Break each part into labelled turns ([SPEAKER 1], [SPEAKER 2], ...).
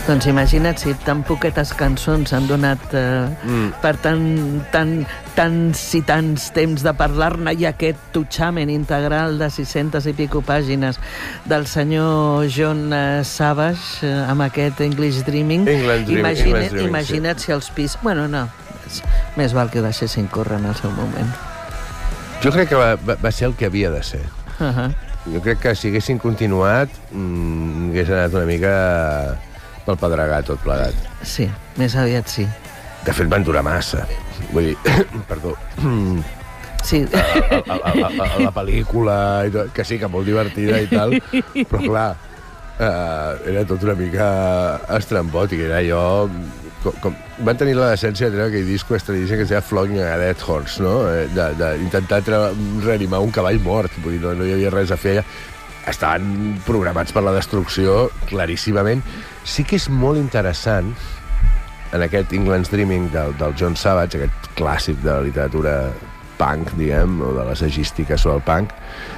[SPEAKER 1] Doncs imagina't si tan poquetes cançons han donat per tants i tants temps de parlar-ne i aquest tutxamen integral de 600 i pico pàgines del senyor John Savage amb aquest English Dreaming. Imagina't si els pis... Bueno, no, més val que ho deixessin córrer en el seu moment.
[SPEAKER 2] Jo crec que va ser el que havia de ser. Jo crec que si haguessin continuat hagués anat una mica pel pedregar tot plegat.
[SPEAKER 1] Sí, més aviat sí.
[SPEAKER 2] De fet, van durar massa. Vull dir, perdó.
[SPEAKER 1] Sí.
[SPEAKER 2] La pel·lícula, i tot, que sí, que molt divertida i tal, però clar, era tot una mica estrambòtic. Era allò... Van tenir la decència de treure aquell disco estradíssim que es deia Flogging a Dead Horse, no? D'intentar reanimar un cavall mort. Vull dir, no hi havia res a fer allà. Estaven programats per la destrucció, claríssimament. Sí que és molt interessant, en aquest England's Dreaming del John Savage, aquest clàssic de la literatura punk, diguem, o de l'assagística sobre el punk,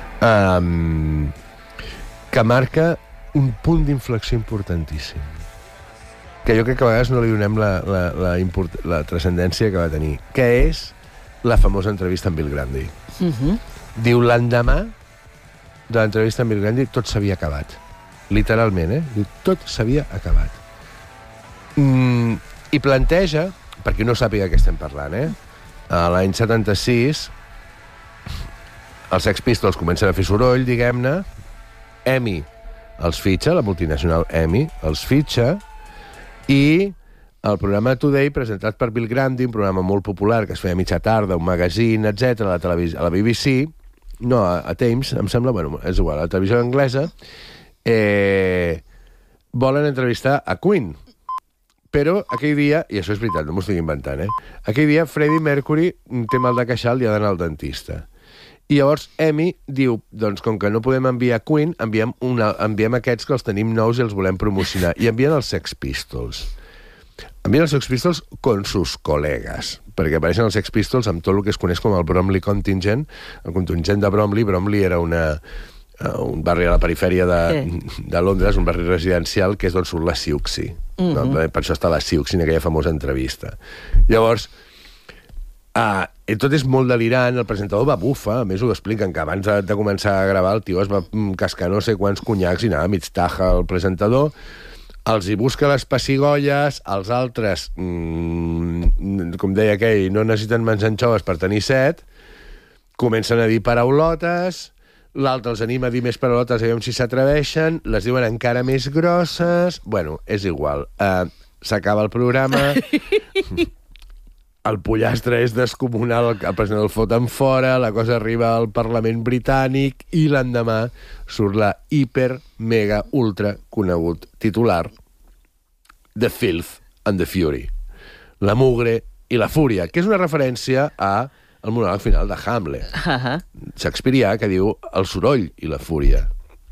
[SPEAKER 2] que marca un punt d'inflexió importantíssim, que jo crec que a vegades no li donem la transcendència que va tenir, que és la famosa entrevista amb Bill Grundy. Diu, l'endemà de l'entrevista amb Bill Grundy tot s'havia acabat. Literalment, Diu, tot s'havia acabat. I planteja, per qui no sàpiga què estem parlant, l'any 76 els Sex Pistols comencen a fer soroll, diguem-ne, EMI els fitxa, la multinacional EMI els fitxa, i el programa Today, presentat per Bill Grundy, un programa molt popular que es feia a mitja tarda, un magazine, etc, a la BBC, no, a Thames, em sembla, bueno, és igual, a la televisió anglesa, volen entrevistar a Queen. Però aquell dia, i això és veritat, no m'ho estic inventant, aquell dia Freddie Mercury té mal de queixal i ha d'anar al dentista. I llavors EMI diu, doncs com que no podem enviar Queen, enviem aquests que els tenim nous i els volem promocionar. I envien els Sex Pistols. Envien els Sex Pistols con sus col·legues, perquè apareixen els Sex Pistols amb tot el que es coneix com el Bromley Contingent. El contingent de Bromley era un barri a la perifèria de Londres, un barri residencial, que és d'on surt la Siouxsie. Per això està la Siouxsie en aquella famosa entrevista. Llavors, tot és molt delirant, el presentador va bufa, a més ho expliquen, que abans de començar a gravar el tio es va cascar no sé quants conyacs i anava mig taja el presentador, els hi busca les pessigolles, els altres, com deia aquell, no necessiten mans anxoves per tenir set, comencen a dir paraulotes, l'altre els anima a dir més paraulotes, a veure si s'atreveixen, les diuen encara més grosses... Bueno, és igual. S'acaba el programa... El pollastre és descomunal, el presentador el foten fora, la cosa arriba al Parlament britànic i l'endemà surt la hiper, mega, ultra conegut titular The Filth and the Fury. La mugre i la fúria, que és una referència al monòleg final de Hamlet. Shakespeareà, que diu el soroll i la fúria.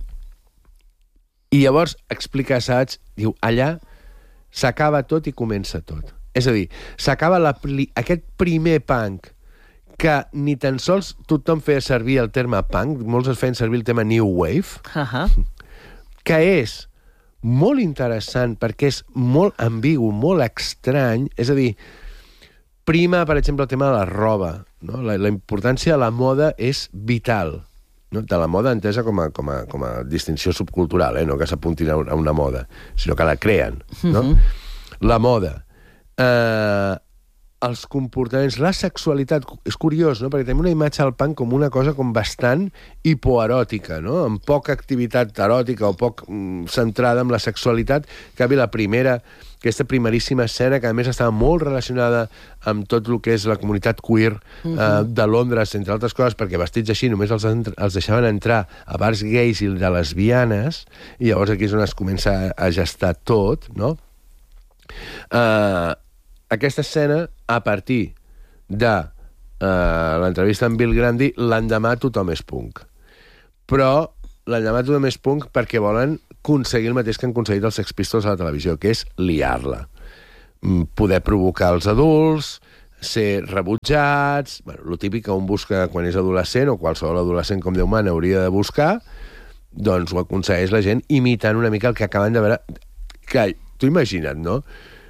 [SPEAKER 2] I llavors explica assaig, diu, allà s'acaba tot i comença tot. És a dir, s'acaba aquest primer punk que ni tan sols tothom feia servir el terme punk, molts es feien servir el tema new wave, que és molt interessant perquè és molt ambigu, molt estrany, és a dir, prima, per exemple, el tema de la roba, no? La importància de la moda és vital, no? De la moda entesa com a distinció subcultural, no que s'apuntin a una moda, sinó que la creen, no? La moda, els comportaments, la sexualitat, és curiós, no? Perquè tenim una imatge del punk com una cosa com bastant hipoeròtica, no? Amb poca activitat eròtica o poc centrada en la sexualitat, que la primera, aquesta primeríssima escena, que a més estava molt relacionada amb tot el que és la comunitat queer de Londres, entre altres coses, perquè vestits així només els deixaven entrar a bars gais i de lesbianes, i llavors aquí és on es comença a gestar tot, no? Aquesta escena, a partir de l'entrevista amb Bill Grundy, l'endemà tothom és punk. Però l'endemà tothom és punk perquè volen aconseguir el mateix que han aconseguit els Sex Pistols a la televisió, que és liar-la. Poder provocar els adults, ser rebutjats... Bueno, lo típic que un busca quan és adolescent, o qualsevol adolescent com Déu mana hauria de buscar, doncs ho aconsegueix la gent imitant una mica el que acaben de veure... Que tu imagina't, no?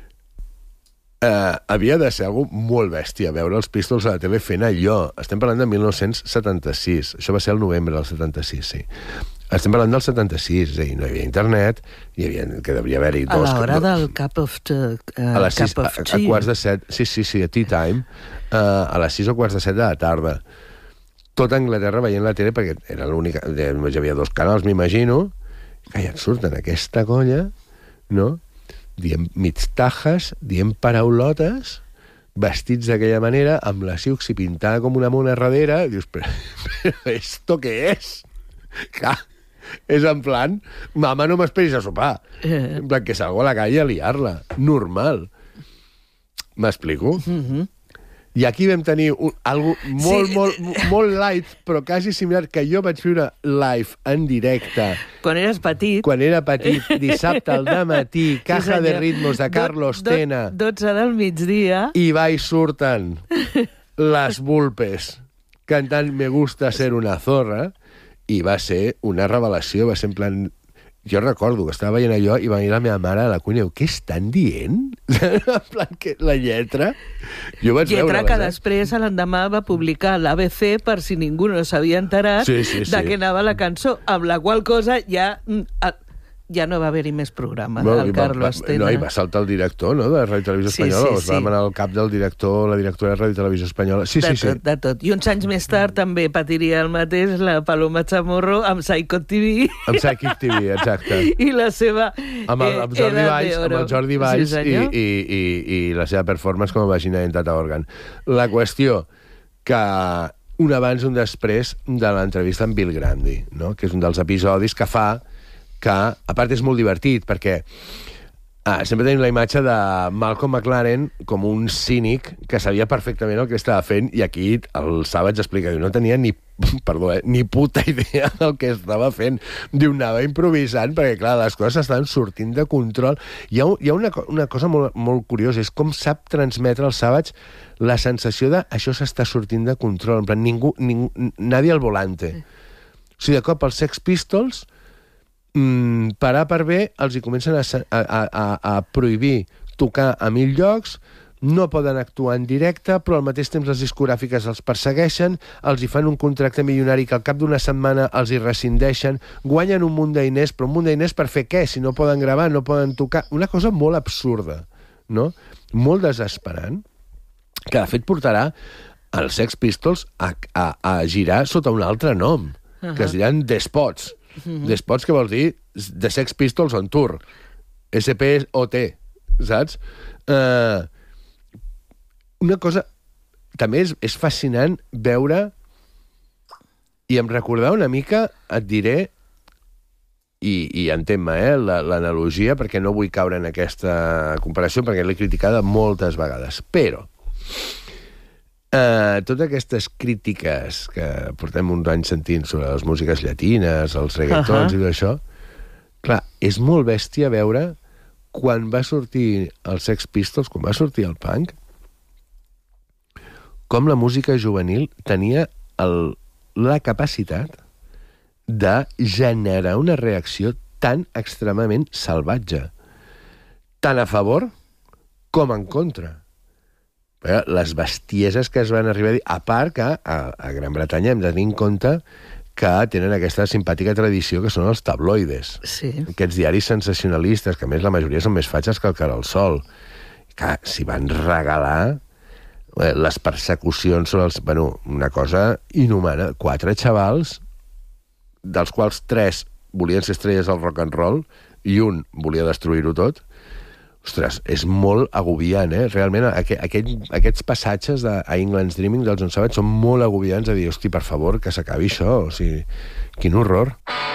[SPEAKER 2] Havia de ser algú molt bèstia veure els Pistols a la tele fent allò. Estem parlant de 1976. Això va ser el novembre del 76, sí. Estem parlant del 76, és a dir, no hi havia internet, que devia haver-hi dos...
[SPEAKER 1] A l'hora del Cup of Tea.
[SPEAKER 2] A les 6, a quarts de 7, sí, a tea time, a les 6 o quarts de 7 de la tarda. Tota Anglaterra veient la tele, perquè era l'única... Hi havia 2 canals, m'imagino, que ja et surten aquesta colla, no?, dient migtajes, dient paraulotes, vestits d'aquella manera, amb la siuxi pintada com una mona darrere, i dius, però ¿esto què és? Clar, és en plan, mama, no m'esperis a sopar. En plan, que salgo a la calle a liar-la. Normal. M'explico? I aquí vam tenir algo molt light, però quasi similar, que jo vaig viure live, en directe.
[SPEAKER 1] Quan eres petit.
[SPEAKER 2] Quan era petit, dissabte al dematí, Caja de Ritmos de Carlos Tena.
[SPEAKER 1] 12 del migdia.
[SPEAKER 2] I surten les Vulpes cantant Me gusta ser una zorra, i va ser una revelació, va ser en plan... Jo recordo que estava veient allò i va venir la meva mare a la cuina i diu, què estan dient? En plan, que la lletra... Jo vaig
[SPEAKER 1] lletra que després, l'endemà, va publicar l'ABC per si ningú no s'havia enterat de què anava la cançó, amb la qual cosa ja no va haver-hi més programa del Carlos Tena.
[SPEAKER 2] No, i va saltar el director, no?, de Ràdio Televisió Espanyola. Es va demanar el cap del director, la directora de Ràdio Televisió Espanyola. Sí.
[SPEAKER 1] De tot. I uns anys més tard també patiria el mateix la Paloma Chamorro amb Psycho TV.
[SPEAKER 2] Amb Psycho TV, exacte.
[SPEAKER 1] I la seva
[SPEAKER 2] amb el Jordi Valls i la seva performance com a vagina en Tata Organ. La qüestió que un abans i un després de l'entrevista amb Bill Grundy, no?, que és un dels episodis que fa que, a part, és molt divertit, perquè sempre tenim la imatge de Malcolm McLaren com un cínic que sabia perfectament el que estava fent, i aquí el Savage explica, no tenia ni puta idea del que estava fent. Diu, anava improvisant, perquè, clar, les coses estaven sortint de control. Hi ha una cosa molt curiosa, és com sap transmetre el Savage la sensació de això s'està sortint de control, en plan, ningú nadie al volante. O sigui, de cop els Sex Pistols parar per bé, els hi comencen a prohibir tocar a 1000 llocs, no poden actuar en directe, però al mateix temps les discogràfiques els persegueixen, els hi fan un contracte milionari que al cap d'una setmana els hi rescindeixen, guanyen un munt de diners, però un munt de diners per fer què? Si no poden gravar, no poden tocar... Una cosa molt absurda, no? Molt desesperant, que de fet portarà els Sex Pistols a girar sota un altre nom, que es diran The Spots. Despots, que vol dir The Sex Pistols on Tour. SPOT, saps? Una cosa... També és fascinant veure, i em recordava una mica, et diré, i entén-me, l'analogia, perquè no vull caure en aquesta comparació, perquè l'he criticada moltes vegades. Però totes aquestes crítiques que portem uns anys sentint sobre les músiques llatines, els reggaetons i tot això, clar, és molt bèstia veure quan va sortir els Sex Pistols, quan va sortir el punk, com la música juvenil tenia la capacitat de generar una reacció tan extremament salvatge, tant a favor com en contra. Les bestieses que es van arribar a dir, a part que a Gran Bretanya hem de tenir en compte que tenen aquesta simpàtica tradició que són els tabloides.
[SPEAKER 1] Sí.
[SPEAKER 2] Aquests diaris sensacionalistes, que a més la majoria són més fatxes que el Cara al Sol. Que s'hi van regalar les persecucions sobre els... Bueno, una cosa inhumana. 4 xavals, dels quals 3 volien ser estrelles del rock and roll i un volia destruir-ho tot. Ostres, és molt agobiant, Realment, aquests passatges de England's Dreaming dels On Savage són molt agobiants, a dir, hosti, per favor, que s'acabi això, o sigui, quin horror.